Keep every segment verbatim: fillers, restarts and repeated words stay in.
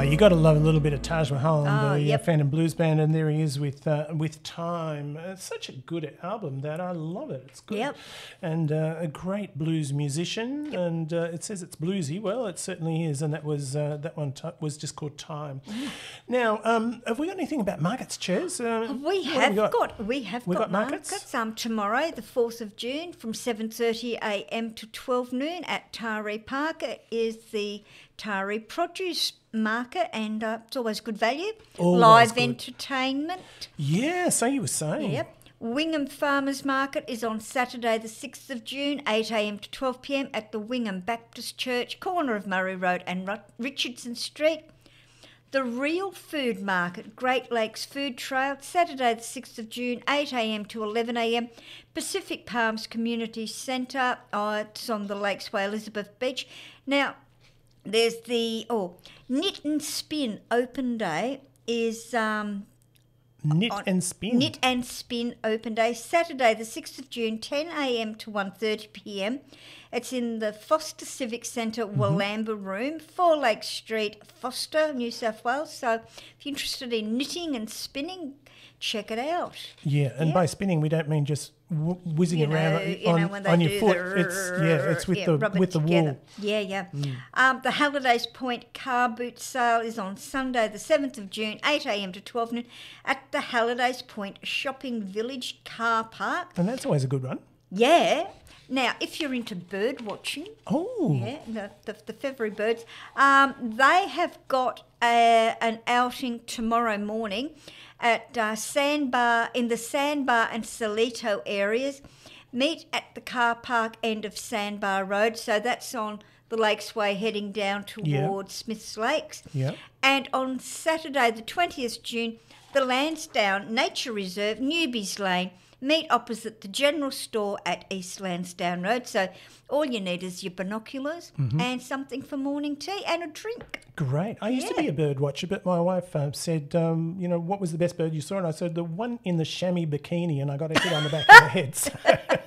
you got to love a little bit of Taj Mahal and Oh, the yep. uh, Phantom Blues Band, and there he is with uh, with Time. It's such a good album that I love it. It's good, Yep. and uh, a great blues musician. And uh, it says it's bluesy. Well, it certainly is, and that was uh, that one t- was just called Time. Mm. Now, um, have we got anything about markets, Ches? Uh, We what have we got? got? we have We got, got markets? markets. Um, tomorrow, the fourth of June, from seven thirty a m to twelve noon at Taree Park is the Taree Produce Market, and uh, it's always good value. Always Live good. entertainment. Yeah, so you were saying. Yep. Wingham Farmers Market is on Saturday, the sixth of June, eight a m to twelve p m at the Wingham Baptist Church, corner of Murray Road and Ru- Richardson Street. The Real Food Market, Great Lakes Food Trail, Saturday the sixth of June, eight a m to eleven a m Pacific Palms Community Centre, oh, it's on the Lakesway Elizabeth Beach. Now, there's the, oh, Knit and Spin Open Day is... Um, Knit on- and Spin. Knit and Spin Open Day, Saturday the sixth of June, ten a m to one thirty p m. It's in the Foster Civic Centre, Mm-hmm. Wollamba Room, Four Lakes Street, Foster, New South Wales. So if you're interested in knitting and spinning, check it out. Yeah, and Yeah. by spinning we don't mean just w- whizzing You know, around you on, know, when they on your do foot. the It's yeah, it's with yeah, the rub it with the together. wool. Mm. Yeah, yeah. Um, the Hallidays Point car boot sale is on Sunday, the seventh of June, eight a m to twelve noon at the Hallidays Point Shopping Village car park. And that's always a good one. Yeah. Now, if you're into bird watching, Oh, yeah, the, the, the feathery birds, um, they have got a, an outing tomorrow morning at uh, Sandbar, in the Sandbar and Salito areas. Meet at the car park end of Sandbar Road, so that's on the Lakesway heading down Yeah. towards Smiths Lakes. Yeah. And on Saturday, the twentieth of June, the Lansdowne Nature Reserve, Newbies Lane, meet opposite the general store at East Lansdowne Road. So all you need is your binoculars Mm-hmm. and something for morning tea and a drink. great. I used to Yeah. be a bird watcher, but my wife uh, said, um, you know, what was the best bird you saw? And I said, the one in the chamois bikini, and I got a hit on the back of the head. So,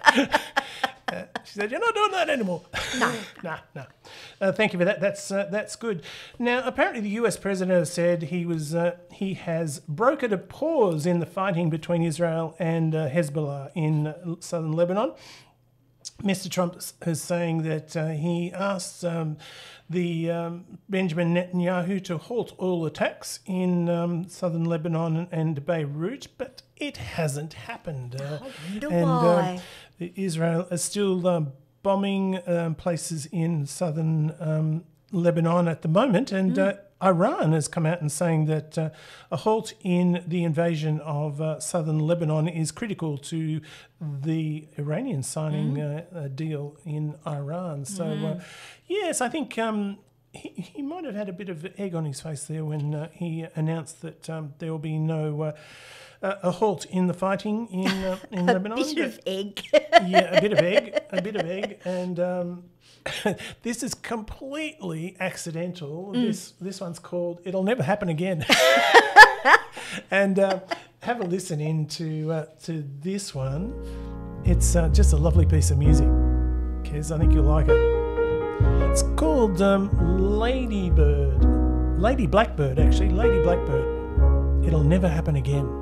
uh, she said, you're not doing that anymore. No. no, no. Uh, thank you for that. That's uh, that's good. Now, apparently, the U S president has said he was uh, he has brokered a pause in the fighting between Israel and uh, Hezbollah in uh, southern Lebanon. Mister Trump is saying that uh, he asked um, the um, Benjamin Netanyahu to halt all attacks in um, southern Lebanon and Beirut, but it hasn't happened. Uh, wonder and why. Um, Israel is still um, bombing um, places in southern um, Lebanon at the moment, and uh, Iran has come out and saying that uh, a halt in the invasion of uh, southern Lebanon is critical to the Iranians signing uh, a deal in Iran. So, uh, yes, I think um, he, he might have had a bit of egg on his face there when uh, he announced that um, there will be no uh, uh, a halt in the fighting in uh, in A Lebanon. bit of egg. Yeah, a bit of egg, a bit of egg, and um, this is completely accidental. This this one's called "It'll Never Happen Again," and uh, have a listen into uh, to this one. It's uh, just a lovely piece of music, Kez. I think you'll like it. It's called um, Lady Bird, Lady Blackbird, actually, Lady Blackbird. It'll never happen again.